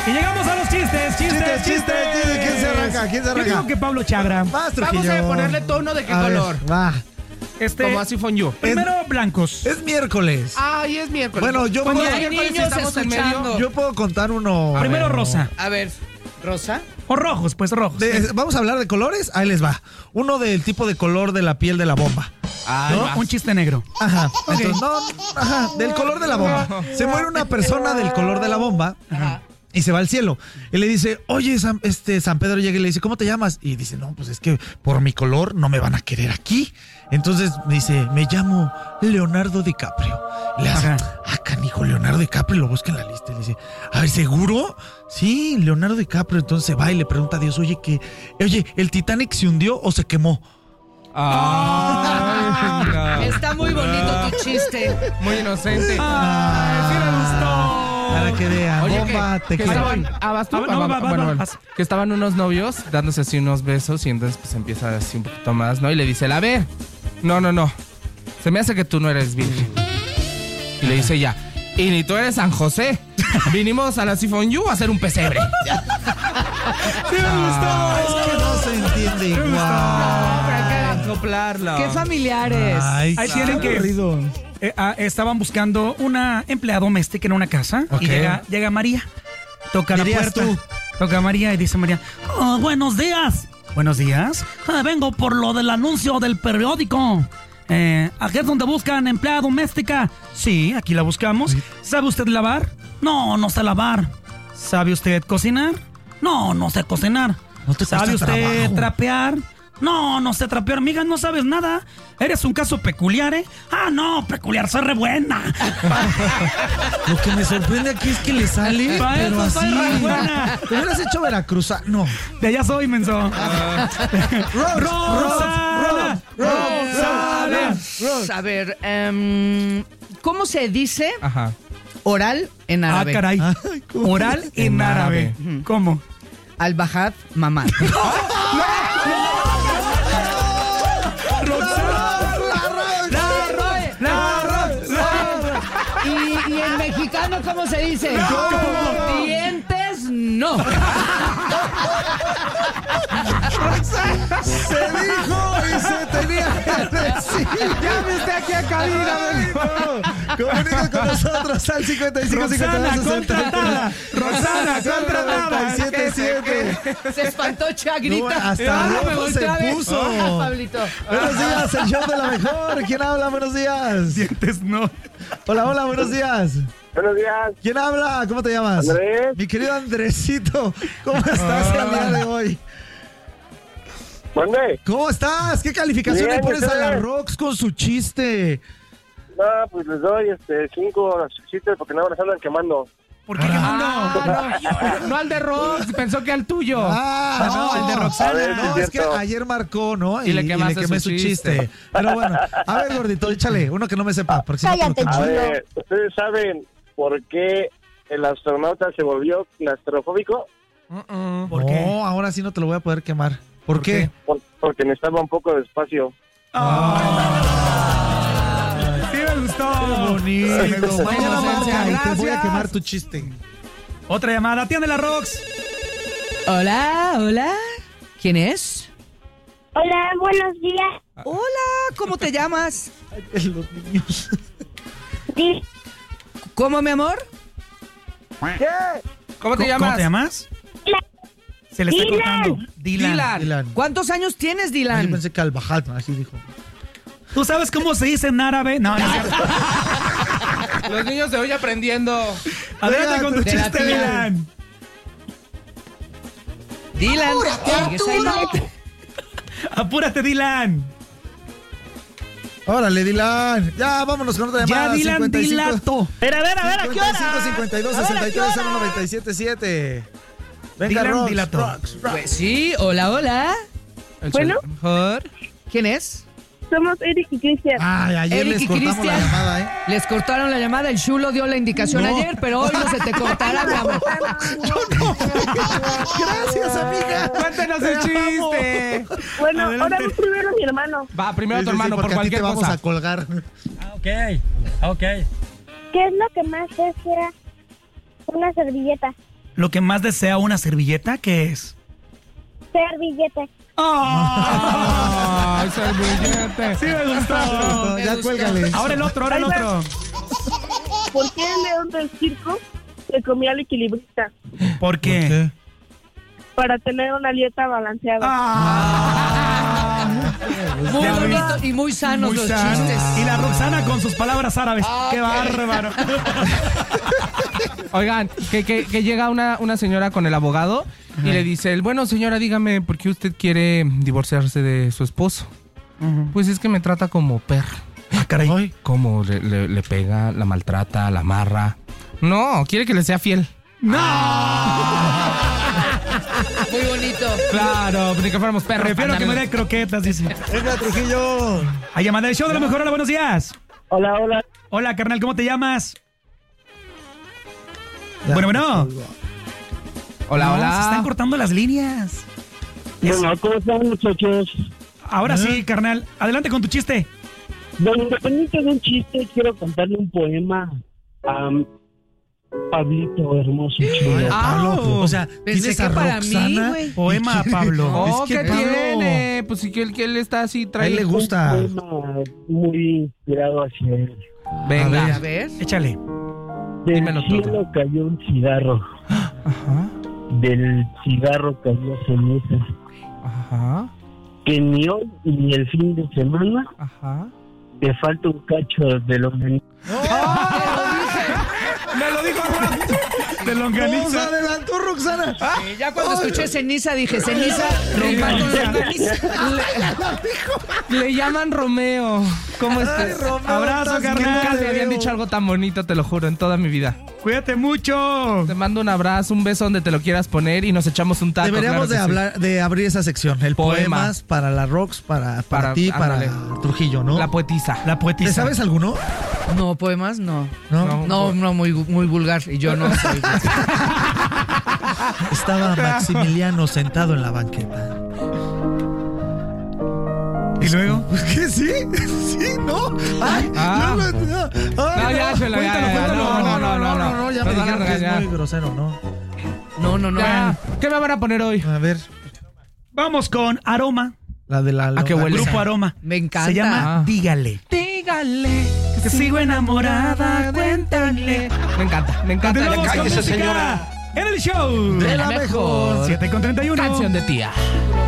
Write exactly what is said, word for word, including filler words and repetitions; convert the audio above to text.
Y llegamos a los chistes, chistes, Chiste, chistes. chiste, chiste. ¿Quién se arranca? ¿Quién se Yo arranca? digo que Pablo Chagra. Vas, Trujillo. Vamos a ponerle tono de qué A ver, color. va. Este, Como así fonyu. primero blancos. Es miércoles. Ay, es miércoles. Bueno, yo Como puedo- es miércoles y Niños estamos en medio. escuchando. Yo puedo contar uno. Primero rosa. A ver, Rosa. O rojos, pues rojos. De- vamos a hablar de colores. Ahí les va. Uno del tipo de color de la piel de la bomba. Ay, ¿No? vas. Un chiste negro. Ajá. Entonces, no, ajá, del color de la bomba. Se muere una persona del color de la bomba. Ajá. Y se va al cielo. Y le dice, oye, San, este, San Pedro llega y le dice, ¿cómo te llamas? Y dice, no, pues es que por mi color no me van a querer aquí. Entonces dice, me llamo Leonardo DiCaprio. Y le hace, Ajá. ah, canijo, Leonardo DiCaprio, lo busca en la lista. Y le dice, a ver, ¿seguro? Sí, Leonardo DiCaprio. Entonces va y le pregunta a Dios, oye, que, oye, ¿el Titanic se hundió o se quemó? Ay, no. Está muy bonito tu chiste. Muy inocente. Ay, sí me gustó. Para que vean, Oye, bomba, que, te que quiero. estaban, ah, vas tú, Ah, no, Ah, va, va, bueno, va, bueno. vas. Que estaban unos novios dándose así unos besos y entonces pues empieza así un poquito más, ¿no? Y le dice, a ver, no, no, no, se me hace que tú no eres virgen. Y le dice ya, y ni tú eres San José. Vinimos a la Sifon You a hacer un pesebre. Sí me gustó. Es que no se entiende igual. Pero hay que acoplarlo. Qué familiares. Ay, Ahí qué tienen que- aburrido. Eh, ah, estaban buscando una empleada doméstica en una casa. Ok. Y llega, llega María. Toca la Dirías puerta. tú. Toca María y dice María, "Oh, buenos días. Buenos días. Ah, vengo por lo del anuncio del periódico. Eh, ¿Aquí es donde buscan empleada doméstica? Sí, aquí la buscamos. ¿Sabe usted lavar? No, no sé lavar. ¿Sabe usted cocinar? No, no sé cocinar. No te ¿Sabe cuesta usted trabajo. trapear? No, no sé trapear. Amiga, no sabes nada. Eres un caso peculiar, ¿eh? Ah, no, peculiar, soy re buena. Lo que me sorprende aquí es que le sale, Pa' pero eso soy así. re buena. ¿Te hubieras hecho veracruzano? No. De allá soy, menso. Rox, Rosana. Rosana. A ver, em, ¿cómo se dice Ajá. oral en Ah, árabe? caray. Ay, ¿cómo? Oral en En árabe. árabe. ¿Cómo? Al-Bahad Mamad. Y, y en mexicano, ¿cómo se dice? Dientes, no. Se dijo y se tenía que decir. Llame usted aquí a cabina. Ay, no. Comunica con nosotros al cincuenta y cinco, cincuenta y dos, Roxana, sesenta y tres. contratada. Roxana, contratada. noventa y siete, siete. Se espantó No, Chagrita. hasta Ah, rojo me volteó se a ver. puso. Ah, Pablito. Buenos días, el show de la mejor. ¿Quién habla? Buenos días. Dientes no. Hola, hola, buenos días. Buenos días. ¿Quién habla? ¿Cómo te llamas? Andrés. Mi querido Andresito, ¿cómo estás el día de hoy? ¿Dónde? ¿Cómo estás? ¿Qué calificación Bien, le pones a la ustedes. Rox con su chiste? No, pues les doy este cinco a los chistes porque no me andan quemando. ¿Por qué quemando? Ah, no, no al de Rox, pensó que al tuyo. Ah, no, el de A Roxana. ver, No, sí es es que cierto. ayer marcó, ¿no? Y le quemaste quemé su su chiste. chiste. Pero bueno, a ver, gordito, échale, uno que no me sepa. Porque si no te lo quemo. A ver, ¿ustedes saben por qué el astronauta se volvió claustrofóbico? Mm-mm. ¿Por qué? No, ahora sí no te lo voy a poder quemar. ¿Por, ¿Por qué? qué? Por- porque necesitaba un poco de espacio. Sí me gustó. Bonito. Sí, me gustó. Mañana marca y te voy a Gracias. quemar tu chiste. Otra llamada. Atiende la Rox. Hola, hola. ¿Quién es? Hola, buenos días. Hola, ¿cómo te llamas? Los niños. Di- ¿Cómo, mi amor? ¿Cómo te ¿Cómo- llamas? ¿Cómo te llamas? Se le está Dylan. cortando. Dylan. Dylan. Dylan. ¿Cuántos años tienes, Yo Dylan? pensé que al bajat, así dijo. ¿Tú sabes cómo se dice en árabe? No, no es cierto. Los niños de hoy aprendiendo. Adelante con tu De la chiste, tía. Dylan. Dylan, ¿sigues ahí? Apúrate, Dylan. Órale, Dylan. Ya, vámonos con otra Ya, llamada. Dylan, cincuenta y cinco, dilato. Pero a ver, a ver, ¿a qué cincuenta y cinco, hora? cincuenta y dos, A ver, ¿a sesenta y qué tres, hora? cero noventa y siete, siete. Venga, Dylan, Rox, dilato. Rox, Rox. Pues sí, hola, hola. El Bueno. show mejor. ¿Quién es? Somos Eric y Cristian. Ay, ayer Eric les y cortamos Cristian. la llamada, ¿eh? Les cortaron la llamada, el chulo dio la indicación No. ayer, pero hoy no se te cortará, mi amor. Gracias, amiga. Cuéntanos el chiste. Bueno, Adelante. ahora primero mi hermano. Va, primero Sí, tu sí, sí, hermano, por porque a ti te cualquier vamos cosa. a colgar. Ah, ok. Ah, ok. ¿Qué es lo que más desea una servilleta? lo que más desea una servilleta, ¿qué es? Servilleta. ¡Oh! Ay, servillete. Sí me gustó. Ya cuélgale. Ahora el otro, ahora el otro. ¿Por qué el león del circo se comía al equilibrista? ¿Por qué? ¿Por qué? Para tener una dieta balanceada. Ah. Muy Ya bonito ves. y muy sanos Muy los sano. chistes. Y la Roxana con sus palabras árabes. Ah, ¡Qué ok. bárbaro! Oigan, que, que, que llega una, una señora con el abogado y le dice, bueno, señora, dígame, ¿por qué usted quiere divorciarse de su esposo? Ujú. Pues es que me trata como perro. Ah, caray. Ay, Como le, le- le pega, la maltrata, la amarra. No, quiere que le sea fiel. ¡No! Muy bonito. Claro, ni que fuéramos perros. Prefiero que me Ándale. dé croquetas, dice. venga, Trujillo. A llamada del show de la mejor. Hola, buenos días. Hola, hola. Hola, carnal, ¿cómo te llamas? Ya. Bueno, bueno. Hola, No, hola. Se están cortando las líneas. Es- Bueno, ¿cómo están, muchachos? Ahora sí, carnal. Adelante con tu chiste. Bueno, independiente de un chiste, quiero contarle un poema a Pablito, hermoso chulo. Ah, Pablo, o sea, Pensé tienes que a para mí, Roxana. güey. Poema a Pablo. Oh, Es que ¿qué Pablo- tiene? Pues sí que él, que él está así, A trae. él le gusta. Un poema muy inspirado hacia él. Venga. A ver. Échale. Del Dímelo todo. cielo cayó un cigarro, Ajá, del cigarro cayó ceniza, ajá, que ni hoy ni el fin de semana ajá. te falta un cacho de los Me lo dijo de Nos longaniza. adelantó Roxana. Eh, ya cuando escuché ceniza dije, ceniza, rima con longaniza. Le llaman Romeo. ¿Cómo Ay, estás? Romeo, Abrazo, estás carnal. Nunca me bien, habían Romeo. dicho algo tan bonito, te lo juro, en toda mi vida. Cuídate mucho. Te mando un abrazo, un beso donde te lo quieras poner y nos echamos un taco. Deberíamos claro de que sí. hablar, de abrir esa sección. El Poema. poemas para la Rox, para, para, Para- ti, para ándale. Trujillo, ¿no? La poetisa. La poetisa. ¿Te sabes alguno? No, poemas, no. No. No. No, no, muy, muy vulgar. Y yo no soy. Estaba Maximiliano sentado en la banqueta. ¿Y luego? ¿Qué? ¿Sí? ¿Sí? ¿No? ¡Ay! Ah. No, no, no. Ay, No, ya, suelo, ya, Cuéntalo, ya, cuéntalo. no, no, no, no, no, no, ya Nos me van a dijeron que es regañar. muy grosero, ¿no? No, no, no. Ya, ¿qué me van a poner hoy? A ver, Vamos con Aroma. la de la... ¿A qué huele? Grupo Aroma. Me encanta. Se llama Ah. Dígale. Dígale Que sigo enamorada, cuéntale. Me encanta, me encanta. Continuamos la con canción. música en el show. De la mejor. siete con treinta y uno. Canción de tía.